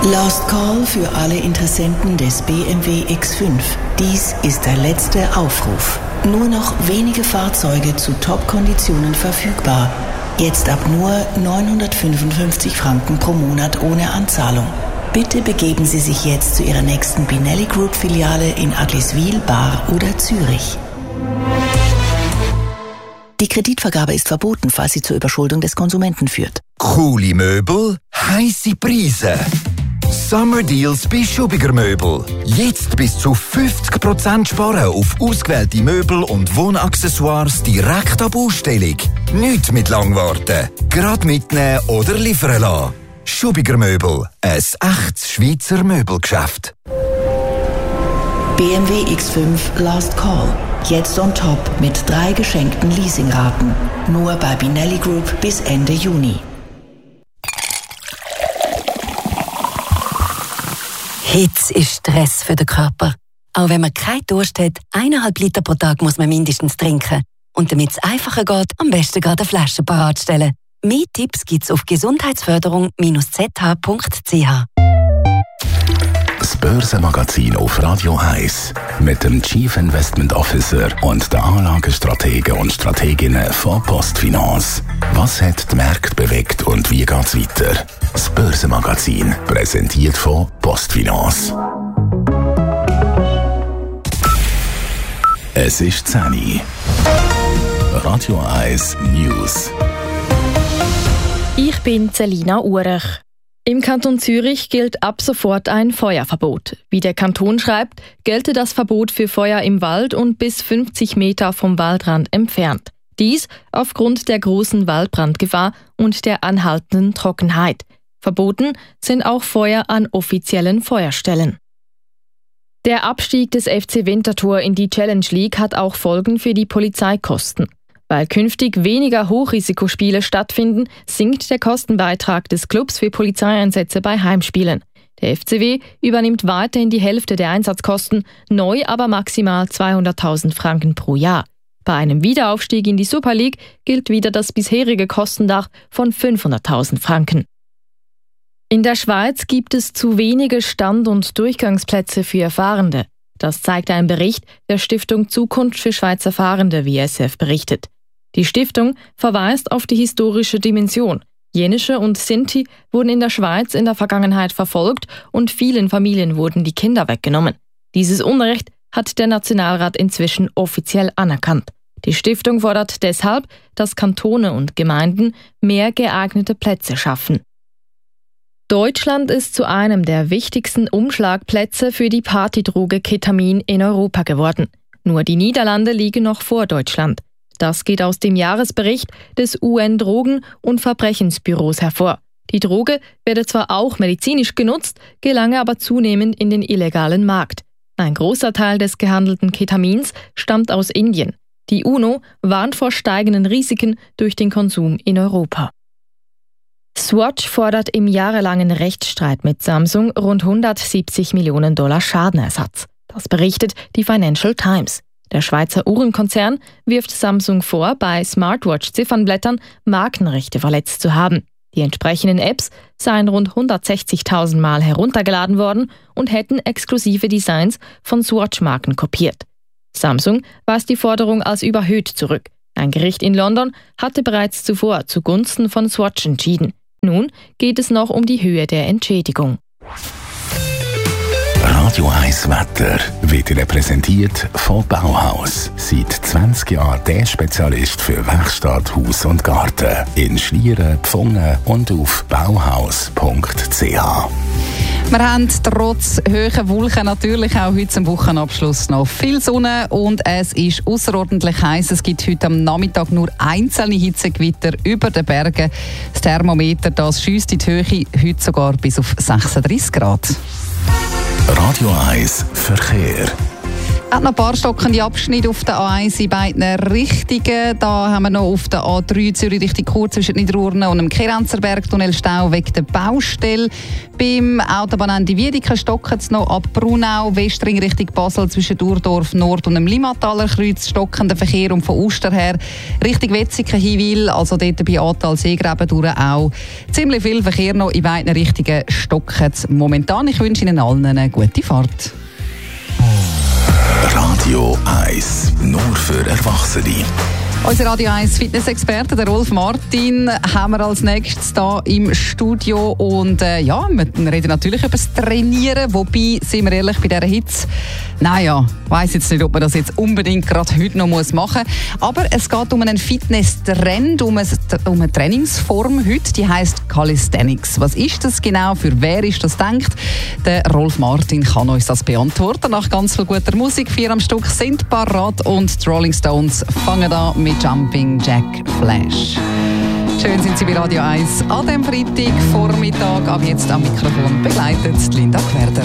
Last Call für alle Interessenten des BMW X5. Dies ist der letzte Aufruf. Nur noch wenige Fahrzeuge zu Top-Konditionen verfügbar. Jetzt ab nur 955 Franken pro Monat ohne Anzahlung. Bitte begeben Sie sich jetzt zu Ihrer nächsten Binelli Group Filiale in Agliswil, Bar oder Zürich. Die Kreditvergabe ist verboten, falls sie zur Überschuldung des Konsumenten führt. Coole Möbel, heisse Preise. Summer Deals bei Schubiger Möbel. Jetzt bis zu 50% sparen auf ausgewählte Möbel und Wohnaccessoires direkt ab Ausstellung. Nicht mit lang warten. Gerade mitnehmen oder liefern lassen. Schubiger Möbel. Ein echtes Schweizer Möbelgeschäft. BMW X5 Last Call. Jetzt on top mit 3 geschenkten Leasingraten. Nur bei Binelli Group bis Ende Juni. Hitze ist Stress für den Körper. Auch wenn man keinen Durst hat, 1,5 Liter pro Tag muss man mindestens trinken. Und damit es einfacher geht, am besten gerade eine Flasche parat stellen. Mehr Tipps gibt's auf gesundheitsförderung-zh.ch. Das Börsenmagazin auf Radio 1 mit dem Chief Investment Officer und der Anlagestrategen und Strateginnen von Postfinance. Was hat die Märkte bewegt und wie geht's weiter? Das Börsenmagazin, präsentiert von Postfinance. Es ist 10 Uhr. Radio 1 News. Ich bin Selina Urech. Im Kanton Zürich gilt ab sofort ein Feuerverbot. Wie der Kanton schreibt, gelte das Verbot für Feuer im Wald und bis 50 Meter vom Waldrand entfernt. Dies aufgrund der großen Waldbrandgefahr und der anhaltenden Trockenheit. Verboten sind auch Feuer an offiziellen Feuerstellen. Der Abstieg des FC Winterthur in die Challenge League hat auch Folgen für die Polizeikosten. Weil künftig weniger Hochrisikospiele stattfinden, sinkt der Kostenbeitrag des Clubs für Polizeieinsätze bei Heimspielen. Der FCW übernimmt weiterhin die Hälfte der Einsatzkosten, neu aber maximal 200.000 Franken pro Jahr. Bei einem Wiederaufstieg in die Super League gilt wieder das bisherige Kostendach von 500.000 Franken. In der Schweiz gibt es zu wenige Stand- und Durchgangsplätze für Fahrende. Das zeigt ein Bericht der Stiftung Zukunft für Schweizer Fahrende, wie SF berichtet. Die Stiftung verweist auf die historische Dimension. Jenische und Sinti wurden in der Schweiz in der Vergangenheit verfolgt und vielen Familien wurden die Kinder weggenommen. Dieses Unrecht hat der Nationalrat inzwischen offiziell anerkannt. Die Stiftung fordert deshalb, dass Kantone und Gemeinden mehr geeignete Plätze schaffen. Deutschland ist zu einem der wichtigsten Umschlagplätze für die Partydroge Ketamin in Europa geworden. Nur die Niederlande liegen noch vor Deutschland. Das geht aus dem Jahresbericht des UN-Drogen- und Verbrechensbüros hervor. Die Droge werde zwar auch medizinisch genutzt, gelange aber zunehmend in den illegalen Markt. Ein großer Teil des gehandelten Ketamins stammt aus Indien. Die UNO warnt vor steigenden Risiken durch den Konsum in Europa. Swatch fordert im jahrelangen Rechtsstreit mit Samsung rund $170 Millionen Schadenersatz. Das berichtet die Financial Times. Der Schweizer Uhrenkonzern wirft Samsung vor, bei Smartwatch-Ziffernblättern Markenrechte verletzt zu haben. Die entsprechenden Apps seien rund 160.000 Mal heruntergeladen worden und hätten exklusive Designs von Swatch-Marken kopiert. Samsung weist die Forderung als überhöht zurück. Ein Gericht in London hatte bereits zuvor zugunsten von Swatch entschieden. Nun geht es noch um die Höhe der Entschädigung. Radio 1 Wetter wird Ihnen präsentiert von Bauhaus. Seit 20 Jahren der Spezialist für Werkstatt, Haus und Garten. In Schlieren, Pfungen und auf bauhaus.ch. Wir haben trotz hohen Wolken natürlich auch heute zum Wochenabschluss noch viel Sonne und es ist außerordentlich heiß. Es gibt heute am Nachmittag nur einzelne Hitzegewitter über den Bergen. Das Thermometer das schiesst in die Höhe, heute sogar bis auf 36 Grad. Radio 1 Verkehr. Hat noch ein paar stockende Abschnitte auf der A1 in beiden Richtungen. Da haben wir noch auf der A3 Zürich Richtung Chur zwischen Niederurne und dem Kerenzerberg Tunnelstau wegen der Baustelle. Beim Autobahnende Wiedeke stocken es noch ab Brunau, Westring Richtung Basel zwischen Durdorf Nord und dem Limmataler Kreuz stockender Verkehr und von Uster her Richtung Wetzikon Hinwil, also dort bei Atal Seegräben durch auch. Ziemlich viel Verkehr noch in beiden Richtungen stocken momentan. Ich wünsche Ihnen allen eine gute Fahrt. Radio 1, nur für Erwachsene. Unser Radio 1 Fitness-Experte, der Rolf Martin, haben wir als nächstes hier im Studio. Und wir reden natürlich über das Trainieren. Wobei, sind wir ehrlich, bei dieser Hitze, naja, ich weiss jetzt nicht, ob man das jetzt unbedingt gerade heute noch machen muss. Aber es geht um einen Fitness-Trend, um eine Trainingsform heute, die heisst Calisthenics. Was ist das genau? Für wer ist das gedacht? Der Rolf Martin kann uns das beantworten. Nach ganz viel guter Musik, 4 am Stück sind parat und die Rolling Stones fangen an mit Jumping Jack Flash. Schön sind Sie bei Radio 1 an diesem Freitagvormittag. Ab jetzt am Mikrofon begleitet Linda Querder.